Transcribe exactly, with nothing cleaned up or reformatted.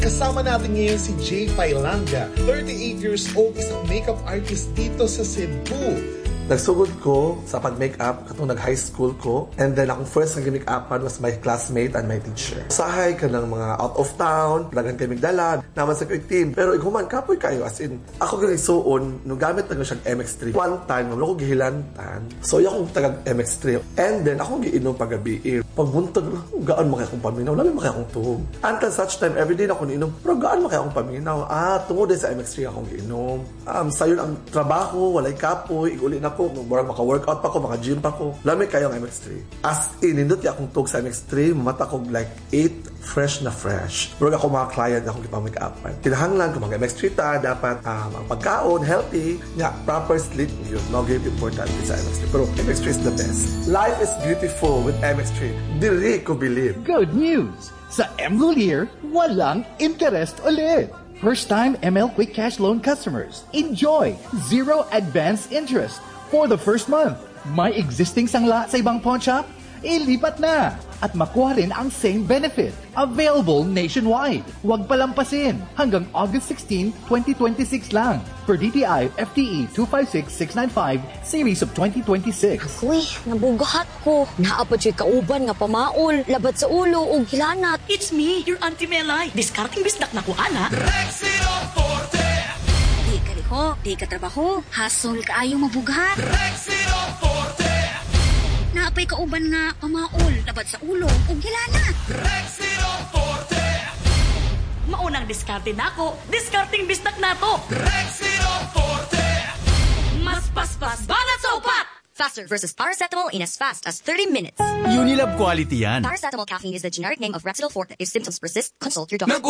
Kasama natin ngayon si Jay Pailanga, thirty-eight years old, isang makeup artist dito sa Cebu. Nagsugod ko sa pag-makeup katong nag-high school ko, and then akong first nag-makeupan was my classmate and my teacher. Usahay ka ng mga out of town, dagan kay Migdala, naman sa quick team. Pero iguman, kapoy kayo, as in, ako ganang isuon, nung gamit na siyang M X three. One time, nung ako gihilantan, so yung akong taga M X three. And then, akong giinom pag-gabi. Pagbuntag, gaan makaya akong paminaw, labi makaya akong tuhog. Until such time, everyday na ako niinom, pero gaan makaya akong paminaw. Ah, tungod din sa M X three akong giinom. Um, sayon ang trabaho, walay kapoy, iguli na ko, murag maka-workout pa ko, maka-gym pa ko. Lami kayo ang M X three. As in, nindot akong tug sa M X three, mata ko like eight, fresh na fresh. Murag ako mga client akong ipamake-upan. Kinahanglan kung mga M X three ta, dapat um, ang pagkaon, healthy, nga, proper sleep, yun, no, very important sa M X three. Pero M X three is the best. Life is beautiful with M X three. Diri ko believe. Good news! Sa M-Golier, walang interest ulit. First-time M L Quick Cash Loan customers, enjoy zero advance interest for the first month. May existing sangla sa ibang pawn shop? Ilipat na! At makuha rin ang same benefit. Available nationwide. Huwag palampasin. Hanggang August sixteenth, twenty twenty-six lang. Per D T I F T E two five six six nine five, Series of twenty twenty-six. Uy, nabugahat ko. Naapad siya kauban nga pamaol, labat sa ulo o gilanat. It's me, your Auntie Melay. Discarding bisdak na ko, ana. Rexino Forte! Di ka liho, di ka trabaho, hasol ka ayaw mabugat. Rexino Forte! Naapay kauban nga pamaol, labat sa ulo o gilanat. Rexino Forte! Maunang diskarte na ako, discarding bisdak na to. Rexino Forte! Mas paspas, banat sa upat! Faster versus paracetamol in as fast as thirty minutes. Unilab quality yan. Paracetamol caffeine is the generic name of Rexidol Forte. If symptoms persist, consult your doctor.